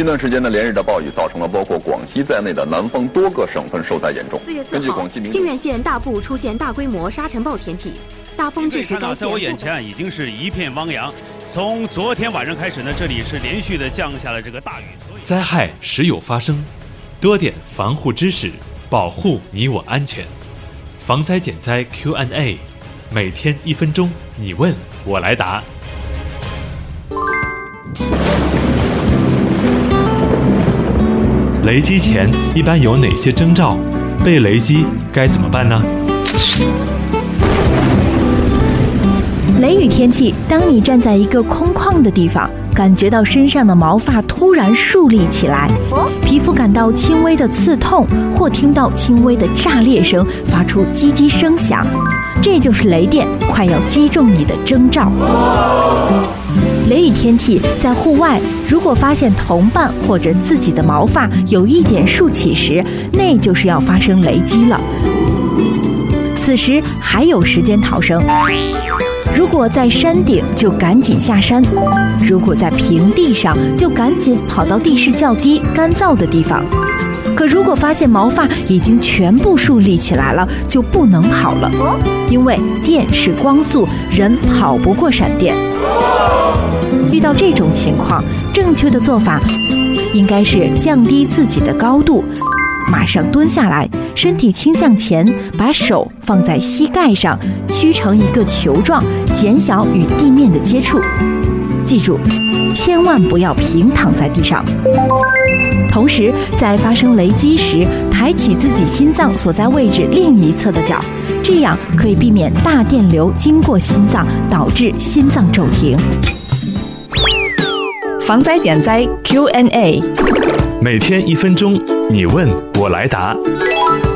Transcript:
近段时间呢，连日的暴雨造成了包括广西在内的南方多个省份受灾严重。 4月4号，靖远县大部出现大规模沙尘暴天气，大风致使该县。 在我眼前已经是一片汪洋。从昨天晚上开始呢，这里是连续的降下了这个大雨。 灾害时有发生，多点防护知识，保护你我安全。防灾减灾 Q&A， 每天1分钟，你问我来答。雷击前一般有哪些征兆？被雷击该怎么办呢？ 雷雨天气，当你站在一个空旷的地方，感觉到身上的毛发突然竖立起来，皮肤感到轻微的刺痛，或听到轻微的炸裂声，发出叽叽声响，这就是雷电快要击中你的征兆。雷雨天气，在户外，如果发现同伴或者自己的毛发有一点竖起时，那就是要发生雷击了。此时还有时间逃生。如果在山顶，就赶紧下山；如果在平地上，就赶紧跑到地势较低、干燥的地方。可如果发现毛发已经全部竖立起来了，就不能跑了，因为电是光速，人跑不过闪电。遇到这种情况，正确的做法应该是降低自己的高度，马上蹲下来，身体倾向前，把手放在膝盖上，曲成一个球状，减小与地面的接触。记住，千万不要平躺在地上。同时，在发生雷击时，抬起自己心脏所在位置另一侧的脚，这样可以避免大电流经过心脏，导致心脏骤停。 防灾减灾 Q&A， 每天1分钟，你问我来答。